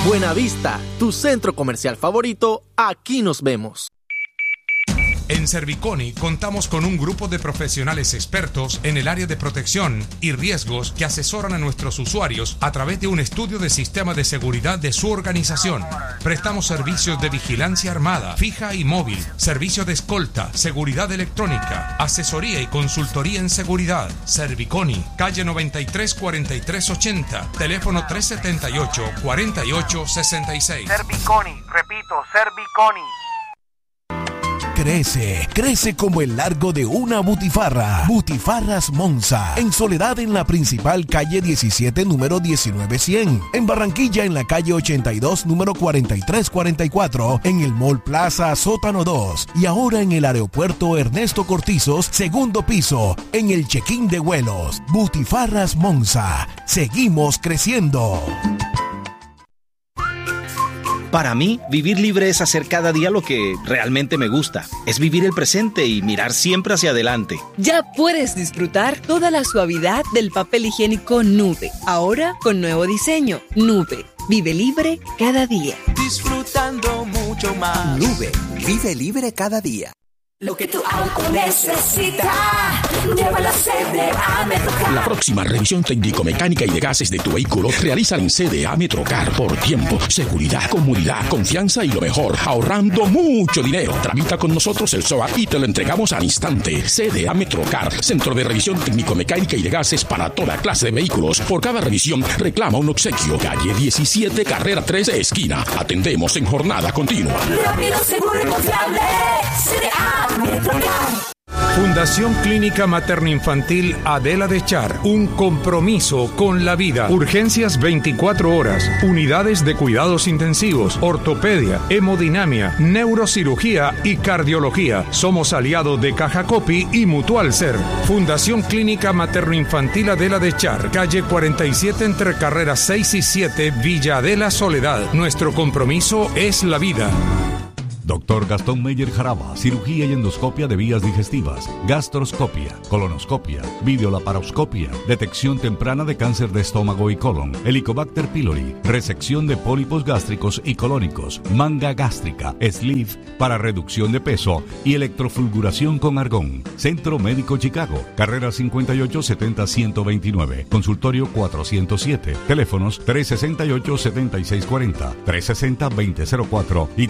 Buenavista, tu centro comercial favorito, aquí nos vemos. En Serviconi contamos con un grupo de profesionales expertos en el área de protección y riesgos que asesoran a nuestros usuarios a través de un estudio de sistema de seguridad de su organización. Prestamos servicios de vigilancia armada, fija y móvil, servicio de escolta, seguridad electrónica, asesoría y consultoría en seguridad. Serviconi, calle 93 43 80, teléfono 378 48 66. Serviconi, repito, Serviconi. Crece como el largo de una butifarra. Butifarras Monza. En Soledad, en la principal calle 17, número 19100. En Barranquilla, en la calle 82, número 4344. En el Mall Plaza Sótano 2. Y ahora en el aeropuerto Ernesto Cortizos, segundo piso. En el check-in de vuelos. Butifarras Monza. Seguimos creciendo. Para mí, vivir libre es hacer cada día lo que realmente me gusta. Es vivir el presente y mirar siempre hacia adelante. Ya puedes disfrutar toda la suavidad del papel higiénico Nube. Ahora con nuevo diseño. Nube. Vive libre cada día. Disfrutando mucho más. Nube. Vive libre cada día. Lo que tu auto necesita, llévalo a CDA Metrocar. La próxima revisión técnico-mecánica y de gases de tu vehículo realiza en CDA Metrocar por tiempo, seguridad, comodidad, confianza y lo mejor, ahorrando mucho dinero. Tramita con nosotros el SOAT y te lo entregamos al instante. CDA Metrocar, centro de revisión técnico-mecánica y de gases para toda clase de vehículos. Por cada revisión reclama un obsequio. Calle 17, carrera 3, esquina. Atendemos en jornada continua. Rápido, seguro y confiable. CDA Metrocar. Fundación Clínica Materno-Infantil Adela de Char. Un compromiso con la vida. Urgencias 24 horas. Unidades de cuidados intensivos. Ortopedia, hemodinamia, neurocirugía y cardiología. Somos aliados de Caja Copi y Mutual Ser. Fundación Clínica Materno-Infantil Adela de Char. Calle 47 entre carreras 6 y 7, Villa Adela Soledad. Nuestro compromiso es la vida. Dr. Gastón Meyer Jaraba, cirugía y endoscopia de vías digestivas, gastroscopia, colonoscopia, videolaparoscopia, detección temprana de cáncer de estómago y colon, Helicobacter pylori, resección de pólipos gástricos y colónicos, manga gástrica, sleeve para reducción de peso y electrofulguración con argón. Centro Médico Chicago, carrera 5870-129, consultorio 407, teléfonos 368-7640, 360-2004 y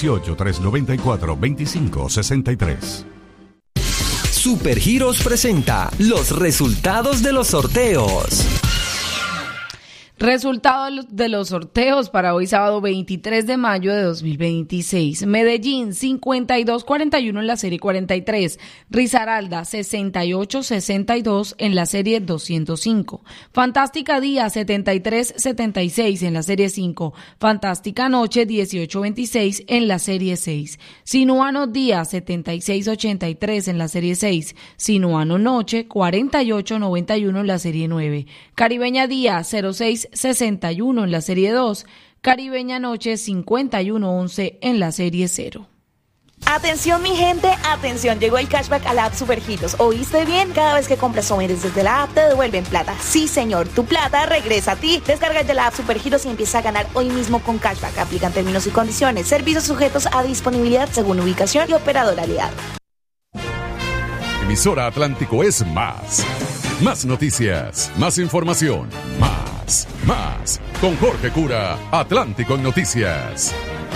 318-394-2563. Supergiros presenta los resultados de los sorteos. Resultados de los sorteos para hoy sábado 23 de mayo de 2026. Medellín 52-41 en la serie 43. Risaralda 68-62 en la serie 205. Fantástica Día 73-76 en la serie 5. Fantástica Noche 18-26 en la serie 6. Sinuano Día 76-83 en la serie 6. Sinuano Noche 48-91 en la serie 9. Caribeña Día 06-61 en la serie 2, Caribeña Noche 51-11 en la serie 0. Atención mi gente, atención, llegó el cashback a la app Supergiros. ¿Oíste bien? Cada vez que compras souvenirs desde la app te devuelven plata. Sí señor, tu plata regresa a ti. Descarga de la app Supergiros y empieza a ganar hoy mismo con cashback. Aplican términos y condiciones. Servicios sujetos a disponibilidad según ubicación y operador aliado. Emisora Atlántico es más. Más noticias, más información, más. Con Jorge Cura, Atlántico en Noticias.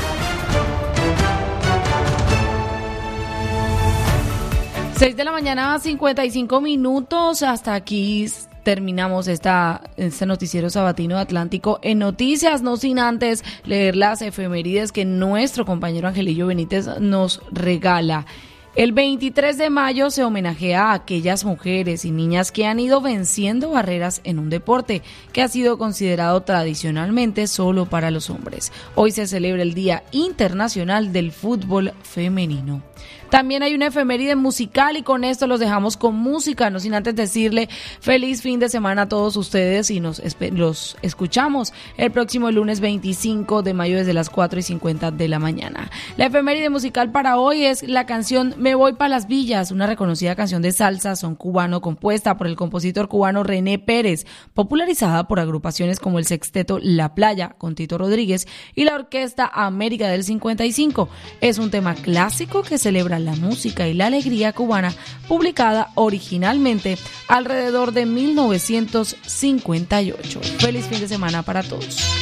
6 de la mañana, 55 minutos. Hasta aquí terminamos este noticiero sabatino de Atlántico en Noticias, no sin antes leer las efemérides que nuestro compañero Angelillo Benítez nos regala. El 23 de mayo se homenajea a aquellas mujeres y niñas que han ido venciendo barreras en un deporte que ha sido considerado tradicionalmente solo para los hombres. Hoy se celebra el Día Internacional del Fútbol Femenino. También hay una efeméride musical y con esto los dejamos con música, no sin antes decirle feliz fin de semana a todos ustedes y los escuchamos el próximo lunes 25 de mayo desde las 4:50 de la mañana. La efeméride musical para hoy es la canción Me voy pa' las villas, una reconocida canción de salsa son cubano compuesta por el compositor cubano René Pérez, popularizada por agrupaciones como el sexteto La Playa con Tito Rodríguez y la orquesta América del 55. Es un tema clásico que celebra la música y la alegría cubana, publicada originalmente alrededor de 1958. Feliz fin de semana para todos.